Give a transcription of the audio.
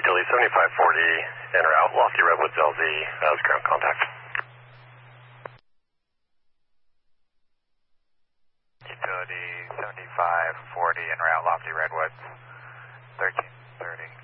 Utility 7540 en route, Lofty Redwoods LZ as ground contact. Utility 7540 en route, Lofty Redwoods, 1330.